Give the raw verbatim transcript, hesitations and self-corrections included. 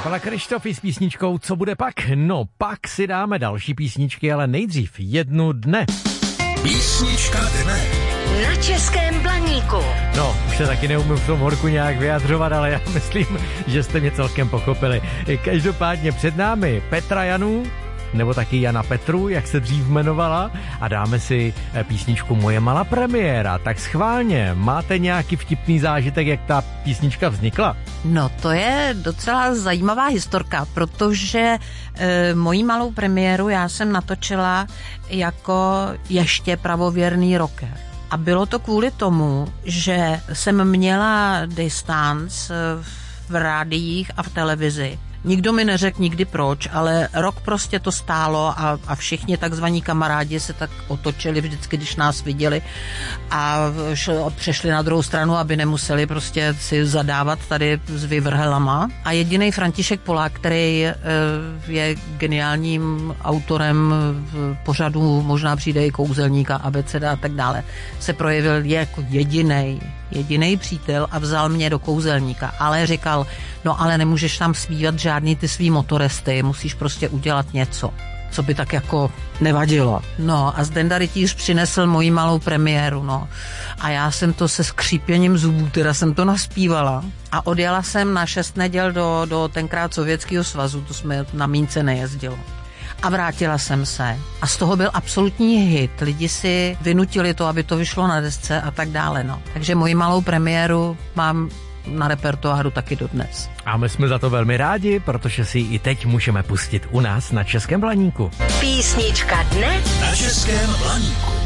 Kapela Kryštofy s písničkou Co bude pak? No pak si dáme další písničky, ale nejdřív jednu dne. Písnička dne. Na Českém Blaníku. No, už se taky neumím v tom horku nějak vyjadřovat, ale já myslím, že jste mě celkem pochopili. Každopádně před námi Petra Janů, nebo taky Jana Petru, jak se dřív jmenovala, a dáme si písničku Moje malá premiéra. Tak schválně, máte nějaký vtipný zážitek, jak ta písnička vznikla? No, to je docela zajímavá historka, protože e, moji malou premiéru já jsem natočila jako ještě pravověrný rocker. A bylo to kvůli tomu, že jsem měla distanc v rádiích a v televizi. Nikdo mi neřekl nikdy proč, ale rok prostě to stálo a, a všichni takzvaní kamarádi se tak otočili vždycky, když nás viděli a šli, přešli na druhou stranu, aby nemuseli prostě si zadávat tady s vyvrhelama. A jediný František Polák, který je geniálním autorem pořadu Možná přijde i kouzelníka, abeceda a tak dále, se projevil jako jedinej jedinej přítel a vzal mě do kouzelníka, ale říkal, no ale nemůžeš tam zpívat žádný ty svý motoresty, musíš prostě udělat něco, co by tak jako nevadilo. No a Zdenda Rytíř přinesl moji malou premiéru, no. A já jsem to se skřípěním zubů, teda jsem to naspívala a odjela jsem na šest neděl do, do tenkrát Sovětského svazu, to jsme na mínce nejezdilo. A vrátila jsem se. A z toho byl absolutní hit. Lidi si vynutili to, aby to vyšlo na desce a tak dále. No. Takže moji malou premiéru mám na repertoáru taky dodnes. A my jsme za to velmi rádi, protože si i teď můžeme pustit u nás na Českém Blaníku. Písnička dne na Českém Blaníku.